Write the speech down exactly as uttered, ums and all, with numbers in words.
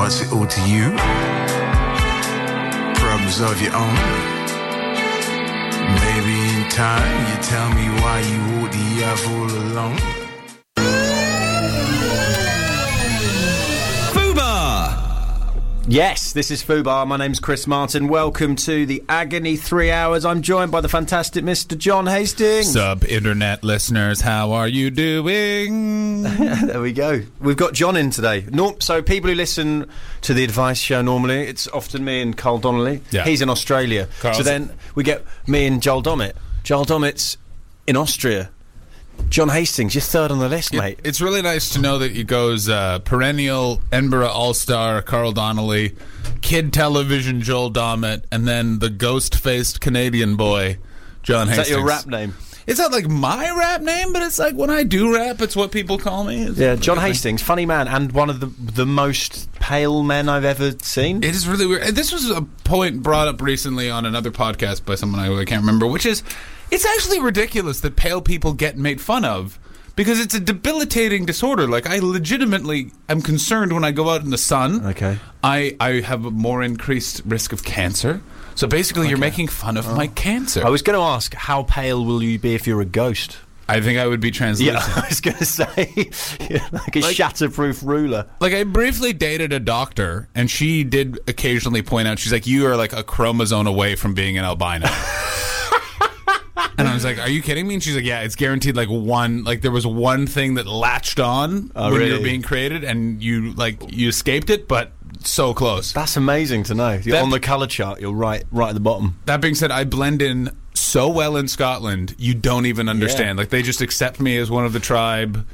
what's it all to you? Problems of your own. Maybe in time you tell me why you walk the earth all alone. Yes, this is Fubar. My name's Chris Martin. Welcome to the Agony Three Hours. I'm joined by the fantastic Mister John Hastings. Sup, internet listeners, how are you doing? There we go. We've got John in today. Norm- so people who listen to the Advice Show normally, it's often me and Carl Donnelly. Yeah. He's in Australia. Carl's- So then we get me and Joel Dommett. Joel Dommett's in Austria. John Hastings, you're third on the list, mate. It, it's really nice to know that it goes uh, perennial Edinburgh All-Star Carl Donnelly, kid television Joel Dommett, and then the ghost-faced Canadian boy John Is Hastings. that your rap name? It's not like my rap name, but it's like when I do rap, it's what people call me. It's Yeah, John Hastings, funny man, and one of the the most pale men I've ever seen. It is really weird. This was a point brought up recently on another podcast by someone I, I can't remember, which is, it's actually ridiculous that pale people get made fun of because it's a debilitating disorder. Like, I legitimately am concerned when I go out in the sun. Okay. I, I have a more increased risk of cancer. So basically, you're making fun of Oh. my cancer. I was going to ask, how pale will you be if you're a ghost? I think I would be translucent. Yeah, I was going to say, yeah, like a Like- shatterproof ruler. Like, I briefly dated a doctor, and she did occasionally point out, she's like, you are like a chromosome away from being an albino. And I was like, are you kidding me? And she's like, yeah, it's guaranteed like one, like there was one thing that latched on Oh, when you really? were being created, and you, like, you escaped it, but so close. That's amazing to know. You're That- on the colour chart, you're right right at the bottom. That being said, I blend in so well in Scotland, you don't even understand. Yeah. Like, they just accept me as one of the tribe.